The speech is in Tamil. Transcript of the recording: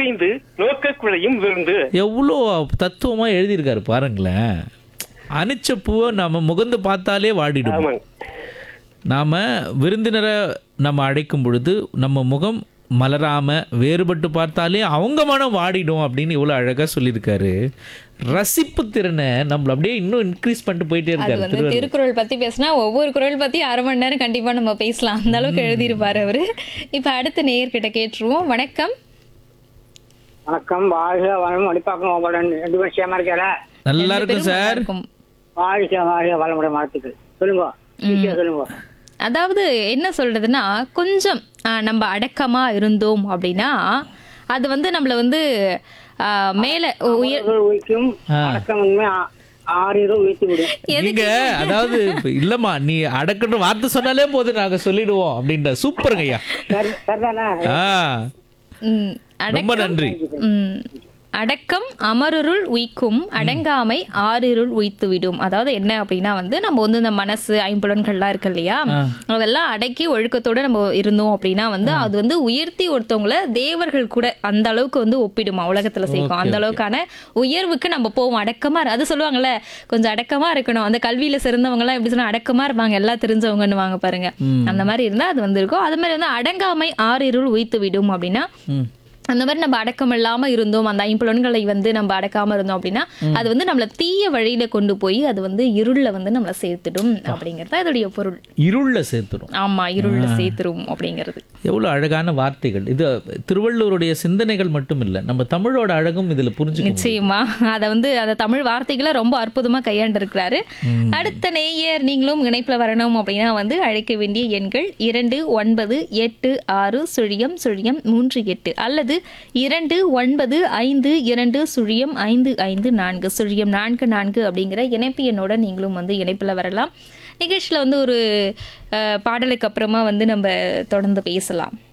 நிறைந்து நோக்க குழையும் விருந்து. எவ்வளோ தத்துவமா எழுதியிருக்காரு பாருங்களேன். அனிச்ச பூவை நம்ம முகந்து பார்த்தாலே வாடிடும். ஆமாங்க. நாம் விருந்தினரை நம்ம அழைக்கும் பொழுது நம்ம முகம் மலராமல் வேறுபட்டு பார்த்தாலே அவங்க மனம் வாடிடும் அப்படின்னு இவ்வளோ அழகாக சொல்லியிருக்காரு. ரசிப்பு திறனை நம்மள அப்படியே இன்னும் இன்க்ரீஸ் பண்ணிட்டு போயிட்டே அது இருக்காரு வந்து திருவள்ளுவர். திருக்குறள் பத்தி பேசினா ஒவ்வொரு குறள் பத்தி 1/2 மணி நேரம் கண்டிப்பா நம்ம பேசலாம். அந்த அளவுக்கு எழுதியிருப்பாரு அவரு. இப்ப அடுத்த நேயர்கிட்ட கேட்டுருவோம். வணக்கம். வணக்கம். வாழ்க வளம் அடிப்பாக்கம் உங்களுடன் 2 பேரும் சேமா இருக்காரா? நல்லா ரெண்டு இருக்கும் பேரும் நல்லா வாழ்க சார். இருக்கும். வாழ்க வளமுடைய வாழ்த்துக்கள். சொல்லுங்க, ஈஸியா சொல்லுங்க. அதாவது என்ன சொல்றதுன்னா, கொஞ்சம் நம்ம அடக்கமா இருந்தோம் அப்படின்னா அது வந்து நம்மள வந்து மேல உயர் உயிக்கும் அடக்கம் உண்மை 6 உயர்த்தி விடும். நீங்க அதாவது இல்லம்மா, நீ அடக்கணும் வார்த்தை சொன்னாலே போது நாங்க சொல்லிடுவோம் அப்படின்ற. சூப்பருங்க ஐயா. சரிதானே? ஆ, ம், ரொம்ப நன்றி. ம், அடக்கம் அமருருள் உய்க்கும், அடங்காமை ஆறிருள் உய்த்துவிடும். அதாவது என்ன அப்படின்னா வந்து நம்ம வந்து இந்த மனசு ஐம்புலன்கள்லாம் இருக்கு இல்லையா, அதெல்லாம் அடக்கி ஒழுக்கத்தோட நம்ம இருந்தோம் அப்படின்னா வந்து அது வந்து உயர்த்தி ஒருத்தவங்கள தேவர்கள் கூட அந்த அளவுக்கு வந்து ஒப்பிடுமா, உலகத்துல சேர்க்கும். அந்த அளவுக்கான உயர்வுக்கு நம்ம போவோம். அடக்கமா அது சொல்லுவாங்கல்ல, கொஞ்சம் அடக்கமா இருக்கணும். அந்த கல்வியில சிறந்தவங்க எல்லாம் எப்படி சொன்னா அடக்கமா இருப்பாங்க, எல்லாம் தெரிஞ்சவங்கன்னு வாங்க பாருங்க. அந்த மாதிரி இருந்தா அது வந்து இருக்கும். அது மாதிரி வந்து அடங்காமை ஆறிருள் உய்த்து விடும் அப்படின்னா அந்த மாதிரி நம்ம அடக்கம் இல்லாம இருந்தோம், அந்த 5 புலன்களை வந்து நம்ம அடக்காம இருந்தோம் அப்படின்னா அது வந்து நம்மள தீய வழியில கொண்டு போய் அது வந்து இருள்ல வந்து நம்மள சேர்த்துடும் அப்படிங்கறது அதோடைய பொருள். இருள்ல சேர்த்துடும். ஆமா, இருள்ல சேர்த்துரும் அப்படிங்கிறது. எவ்வளவு அழகான வார்த்தைகள். இது திருவள்ளுவருடைய சிந்தனைகள் மட்டும் இல்ல, நம்ம தமிழோட அழகும் இதுல புரிஞ்சுக்க முடியும். நிச்சயமா அதை வந்து அந்த தமிழ் வார்த்தைகளை ரொம்ப அற்புதமா கையாண்டு இருக்கிறாரு. அடுத்த நேயர் நீங்களும் இணைப்புல வரணும் அப்படின்னா வந்து அழைக்க வேண்டிய எண்கள் 2956 அல்லது 2952 அப்படிங்கிற இணைப்பு எண்ணோட நீங்களும் வந்து இணைப்புல வரலாம். நிகழ்ச்சியில வந்து ஒரு பாடலுக்கு அப்புறமா வந்து நம்ம தொடர்ந்து பேசலாம்.